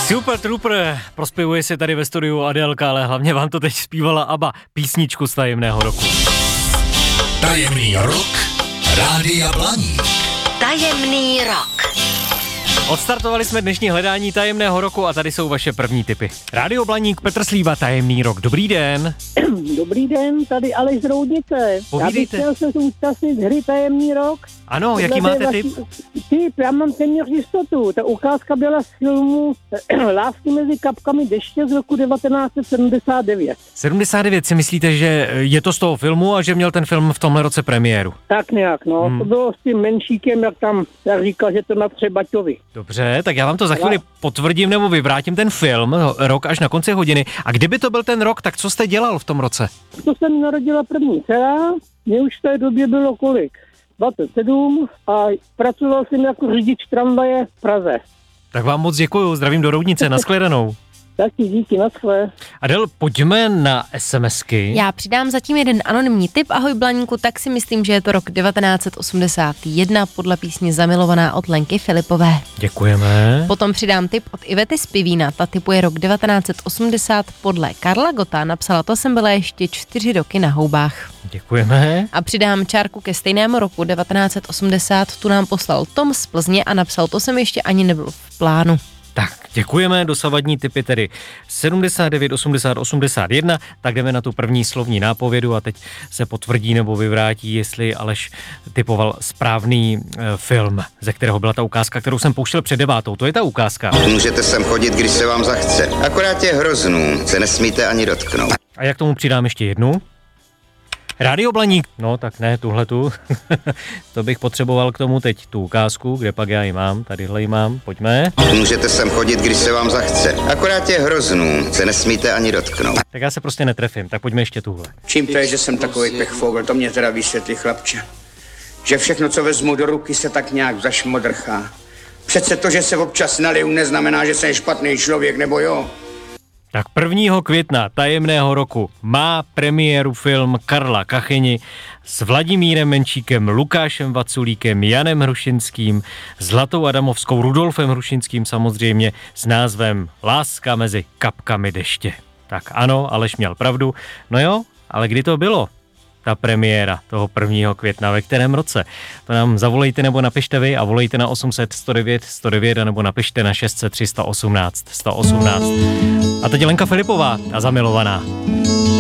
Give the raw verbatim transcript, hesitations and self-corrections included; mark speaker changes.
Speaker 1: Super Trooper, prospěvuje se tady ve studiu Adélka, ale hlavně vám to teď zpívala ABBA, písničku z Tajemného roku.
Speaker 2: Tajemný rok Rádia Blaník.
Speaker 3: Tajemný rok.
Speaker 1: Odstartovali jsme dnešní hledání tajemného roku a tady jsou vaše první tipy. Rádio Blaník, Petr Slíva, Tajemný rok. Dobrý den.
Speaker 4: Dobrý den, tady Aleš z Roudnice.
Speaker 1: Povídejte.
Speaker 4: Já bych chtěl se zúčastnit hry Tajemný rok.
Speaker 1: Ano, jaký máte tip?
Speaker 4: Tip, já mám téměř jistotu. Ta ukázka byla z filmu Lásky mezi kapkami deště z roku devatenáct set sedmdesát devět.
Speaker 1: sedmdesát devět si myslíte, že je to z toho filmu a že měl ten film v tomhle roce premiéru?
Speaker 4: Tak nějak, no. Hmm. To bylo s tím menšíkem, jak tam, jak říkal, že to na Třebaťovi.
Speaker 1: Dobře, tak já vám to za chvíli potvrdím nebo vyvrátím ten film, rok až na konci hodiny. A kdyby to byl ten rok, tak co jste dělal v tom roce?
Speaker 4: To jsem narodila první dcera, mě už v té době bylo kolik? dvacet sedm a pracoval jsem jako řidič tramvaje v Praze.
Speaker 1: Tak vám moc děkuju, zdravím do Roudnice, nashledanou.
Speaker 4: Taky díky, naschle.
Speaker 1: Adel, pojďme na SMSky.
Speaker 3: Já přidám zatím jeden anonymní tip. Ahoj Blaníku, tak si myslím, že je to rok devatenáct set osmdesát jedna podle písně Zamilovaná od Lenky Filipové.
Speaker 1: Děkujeme.
Speaker 3: Potom přidám tip od Ivety z Pivína. Ta tipuje rok devatenáct set osmdesát podle Karla Gota. Napsala, to jsem byla ještě čtyři roky na houbách.
Speaker 1: Děkujeme.
Speaker 3: A přidám čárku ke stejnému roku devatenáct set osmdesát. Tu nám poslal Tom z Plzně a napsal, to jsem ještě ani nebyl v plánu.
Speaker 1: Tak, děkujeme, dosavadní typy tedy sedmdesát devět, osmdesát, osmdesát jedna, tak jdeme na tu první slovní nápovědu a teď se potvrdí nebo vyvrátí, jestli Aleš typoval správný e, film, ze kterého byla ta ukázka, kterou jsem pouštěl před devátou, to je ta ukázka.
Speaker 5: Můžete sem chodit, když se vám zachce, akorát je hroznů, se nesmíte ani dotknout.
Speaker 1: A jak tomu přidám ještě jednu? Rádio Blaník, no tak ne, tuhletu, to bych potřeboval k tomu teď tu ukázku, kde pak já ji mám, tadyhle ji mám, pojďme.
Speaker 5: Můžete sem chodit, když se vám zachce, akorát je hroznů, se nesmíte ani dotknout.
Speaker 1: Tak já se prostě netrefím, tak pojďme ještě tuhle.
Speaker 6: Čím to je, že jsem takový pechfogel, to mě teda vysvětlí, chlapče. Že všechno, co vezmu do ruky, se tak nějak zašmodrchá. Přece to, že se občas naliju, neznamená, že jsem špatný člověk, nebo jo?
Speaker 1: Tak prvního května tajemného roku má premiéru film Karla Kachyni s Vladimírem Menšíkem, Lukášem Vaculíkem, Janem Hrušinským, Zlatou Adamovskou, Rudolfem Hrušinským samozřejmě s názvem Láska mezi kapkami deště. Tak ano, Aleš měl pravdu. No jo, ale kdy to bylo? Ta premiéra toho prvního května, ve kterém roce? To nám zavolejte nebo napište vy a volejte na osm set, sto devět, sto devět a nebo napište na šest set, tři sto osmnáct, sto osmnáct. A teď Lenka Filipová a Zamilovaná.